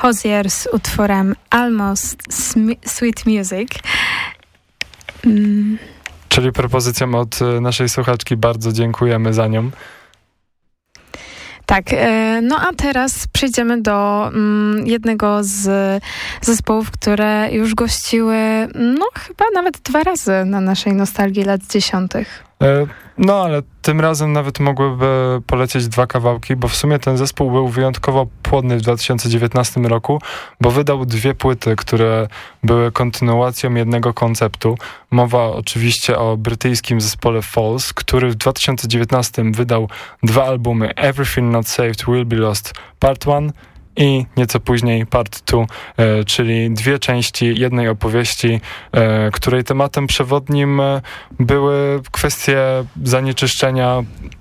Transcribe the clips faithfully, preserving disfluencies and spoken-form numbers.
Hozier z utworem Almost Sweet Music. Mm. Czyli propozycją od naszej słuchaczki, bardzo dziękujemy za nią. Tak, no a teraz przejdziemy do mm, jednego z zespołów, które już gościły, no chyba nawet dwa razy na naszej nostalgii lat dziesiątych. No, ale tym razem nawet mogłyby polecieć dwa kawałki, bo w sumie ten zespół był wyjątkowo płodny w dwa tysiące dziewiętnastym roku, bo wydał dwie płyty, które były kontynuacją jednego konceptu. Mowa oczywiście o brytyjskim zespole Falls, który w dwa tysiące dziewiętnastym wydał dwa albumy Everything Not Saved Will Be Lost Part jeden i nieco później Part dwa, e, czyli dwie części jednej opowieści, e, której tematem przewodnim e, były kwestie zanieczyszczenia,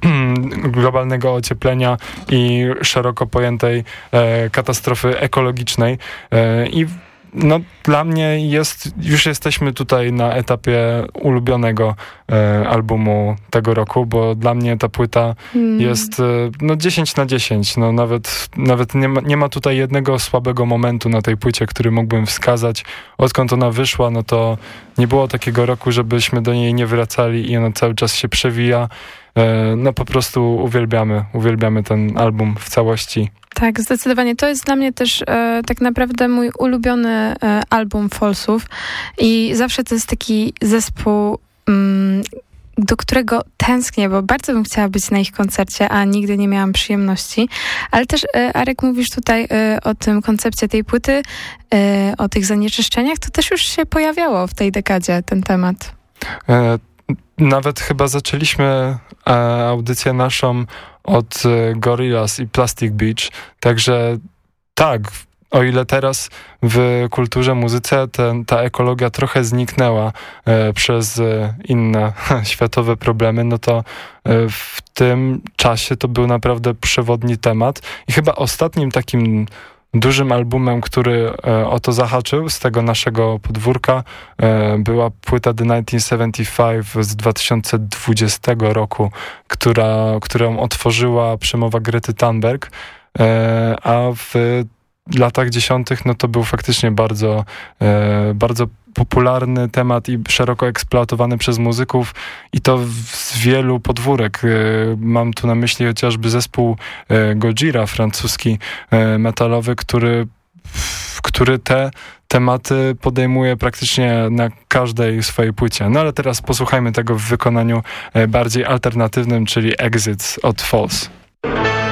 globalnego ocieplenia i szeroko pojętej e, katastrofy ekologicznej. E, I no, dla mnie jest, już jesteśmy tutaj na etapie ulubionego e, albumu tego roku, bo dla mnie ta płyta mm. jest e, no dziesięć na dziesięć. No, nawet nawet nie ma, nie ma tutaj jednego słabego momentu na tej płycie, który mógłbym wskazać. Odkąd ona wyszła, no to nie było takiego roku, żebyśmy do niej nie wracali i ona cały czas się przewija. E, no po prostu uwielbiamy, uwielbiamy ten album w całości. Tak, zdecydowanie. To jest dla mnie też e, tak naprawdę mój ulubiony e, album Fallsów i zawsze to jest taki zespół, mm, do którego tęsknię, bo bardzo bym chciała być na ich koncercie, a nigdy nie miałam przyjemności. Ale też, e, Arek, mówisz tutaj e, o tym koncepcie tej płyty, e, o tych zanieczyszczeniach. To też już się pojawiało w tej dekadzie, ten temat. E, nawet chyba zaczęliśmy e, audycję naszą od Gorillaz i Plastic Beach, także tak, o ile teraz w kulturze, muzyce ten, ta ekologia trochę zniknęła e, przez e, inne światowe problemy, no to e, w tym czasie to był naprawdę przewodni temat i chyba ostatnim takim dużym albumem, który e, o to zahaczył z tego naszego podwórka, e, była płyta The tysiąc dziewięćset siedemdziesiąt pięć z dwa tysiące dwudziestego roku, która, którą otworzyła przemowa Grety Thunberg, e, a w latach dziesiątych no to był faktycznie bardzo, e, bardzo popularny temat i szeroko eksploatowany przez muzyków i to z wielu podwórek. Mam tu na myśli chociażby zespół Gojira, francuski metalowy, który, który te tematy podejmuje praktycznie na każdej swojej płycie. No ale teraz posłuchajmy tego w wykonaniu bardziej alternatywnym, czyli Exits od Falls.